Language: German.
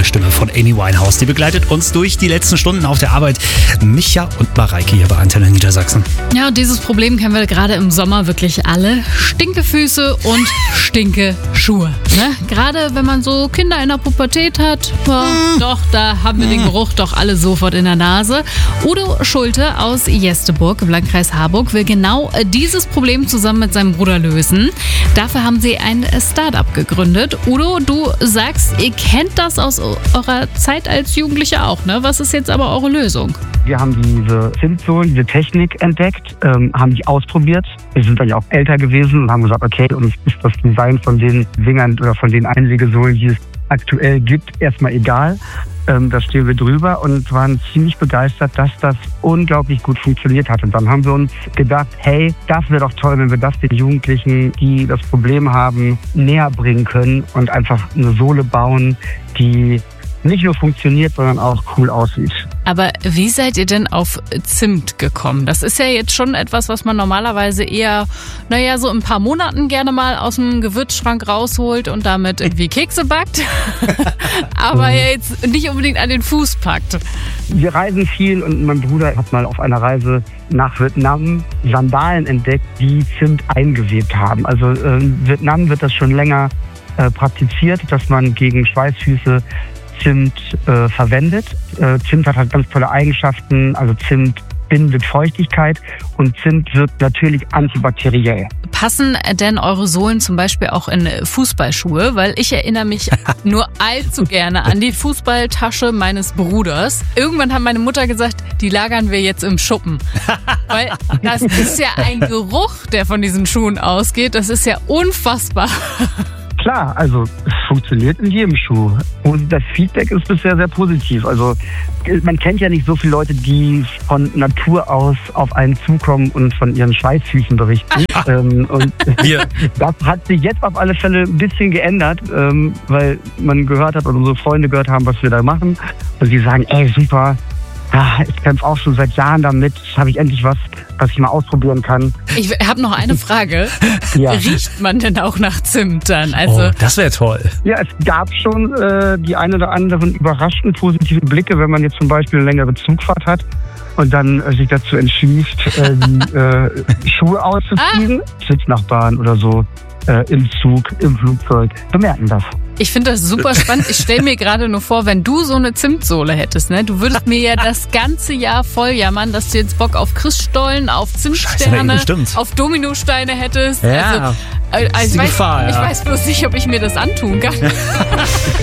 Stimme von Amy Winehouse. Die begleitet uns durch die letzten Stunden auf der Arbeit. Micha und Mareike hier bei Antenne Niedersachsen. Ja, und dieses Problem kennen wir gerade im Sommer wirklich alle. Stinkefüße und Stinkeschuhe. Ne? Gerade wenn man so Kinder in der Pubertät hat, doch, da haben wir den Geruch doch alle sofort in der Nase. Udo Schulte aus Jesteburg im Landkreis Harburg will genau dieses Problem zusammen mit seinem Bruder lösen. Dafür haben sie ein Start-up gegründet. Udo, du sagst, ihr kennt das aus eurer Zeit als Jugendliche auch, ne? Was ist jetzt aber eure Lösung? Wir haben diese Zimtsohlen, diese Technik entdeckt, haben die ausprobiert. Wir sind dann ja auch älter gewesen und haben gesagt, okay, uns ist das Design von den Dingern oder von den Einlegesohlen, die es aktuell gibt, erstmal egal. Da stehen wir drüber und waren ziemlich begeistert, dass das unglaublich gut funktioniert hat. Und dann haben wir uns gedacht, hey, das wäre doch toll, wenn wir das den Jugendlichen, die das Problem haben, näher bringen können und einfach eine Sohle bauen, die nicht nur funktioniert, sondern auch cool aussieht. Aber wie seid ihr denn auf Zimt gekommen? Das ist ja jetzt schon etwas, was man normalerweise eher, so in ein paar Monaten gerne mal aus dem Gewürzschrank rausholt und damit irgendwie Kekse backt, aber jetzt nicht unbedingt an den Fuß packt. Wir reisen viel und mein Bruder hat mal auf einer Reise nach Vietnam Sandalen entdeckt, die Zimt eingewebt haben. Also in Vietnam wird das schon länger praktiziert, dass man gegen Schweißfüße Zimt verwendet. Zimt hat halt ganz tolle Eigenschaften, also Zimt bindet Feuchtigkeit und Zimt wirkt natürlich antibakteriell. Passen denn eure Sohlen zum Beispiel auch in Fußballschuhe? Weil ich erinnere mich nur allzu gerne an die Fußballtasche meines Bruders. Irgendwann hat meine Mutter gesagt, die lagern wir jetzt im Schuppen. Weil das ist ja ein Geruch, der von diesen Schuhen ausgeht. Das ist ja unfassbar. Klar, also es funktioniert in jedem Schuh. Und das Feedback ist bisher sehr positiv. Also man kennt ja nicht so viele Leute, die von Natur aus auf einen zukommen und von ihren Schweißfüßen berichten. Und das hat sich jetzt auf alle Fälle ein bisschen geändert, weil man gehört hat und unsere Freunde gehört haben, was wir da machen. Und die sagen, ey, super, ich kämpfe auch schon seit Jahren damit. Habe ich endlich was ich mal ausprobieren kann. Ich habe noch eine Frage. Ja. Riecht man denn auch nach Zimt dann? Also das wäre toll. Ja, es gab schon die ein oder anderen überraschend positive Blicke, wenn man jetzt zum Beispiel eine längere Zugfahrt hat und dann sich dazu entschließt, die Schuhe auszuziehen. Sitznachbarn oder so im Zug, im Flugzeug bemerken das. Ich finde das super spannend. Ich stelle mir gerade nur vor, wenn du so eine Zimtsohle hättest, ne? Du würdest mir ja das ganze Jahr voll jammern, dass du jetzt Bock auf Christstollen, auf Zimtsterne, auf Dominosteine hättest. Ja, also, ich Gefahr, weiß bloß nicht, ob ich mir das antun kann.